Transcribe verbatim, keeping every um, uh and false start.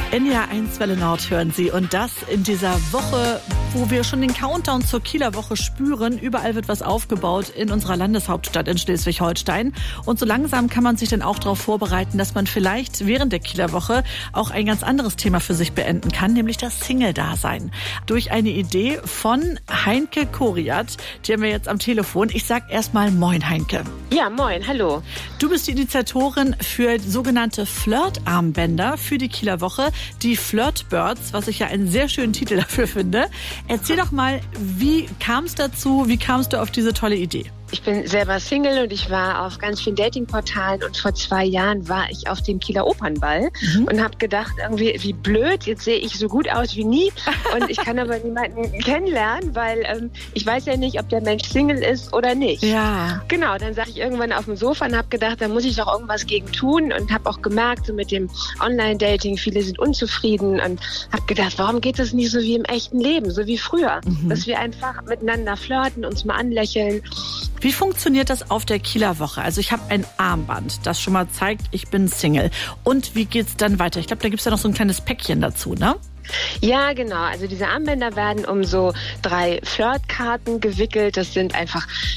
N D R eins Welle Nord hören Sie. Und das in dieser Woche, wo wir schon den Countdown zur Kieler Woche spüren. Überall wird was aufgebaut in unserer Landeshauptstadt in Schleswig-Holstein. Und so langsam kann man sich dann auch darauf vorbereiten, dass man vielleicht während der Kieler Woche auch ein ganz anderes Thema für sich beenden kann, nämlich das Single-Dasein. Durch eine Idee von Heinke Koriat, die haben wir jetzt am Telefon. Ich sag erstmal Moin, Heinke. Ja, moin, hallo. Du bist die Initiatorin für sogenannte Flirt-Armbänder für die Kieler Woche, die Flirtbirds, was ich ja einen sehr schönen Titel dafür finde. Erzähl doch mal, wie kam es dazu, wie kamst du auf diese tolle Idee? Ich bin selber Single und ich war auf ganz vielen Datingportalen und vor zwei Jahren war ich auf dem Kieler Opernball mhm. und habe gedacht, irgendwie wie blöd, jetzt sehe ich so gut aus wie nie und ich kann aber niemanden kennenlernen, weil ähm, ich weiß ja nicht, ob der Mensch Single ist oder nicht. Ja. Genau, dann saß ich irgendwann auf dem Sofa und habe gedacht, da muss ich doch irgendwas gegen tun und habe auch gemerkt, so mit dem Online-Dating, viele sind unzufrieden und habe gedacht, warum geht das nicht so wie im echten Leben, so wie früher, mhm. dass wir einfach miteinander flirten, uns mal anlächeln. Wie funktioniert das auf der Kieler Woche? Also ich habe ein Armband, das schon mal zeigt, ich bin Single. Und wie geht's dann weiter? Ich glaube, da gibt's ja noch so ein kleines Päckchen dazu, ne? Ja, genau. Also diese Armbänder werden um so drei Flirtkarten gewickelt. Das sind einfach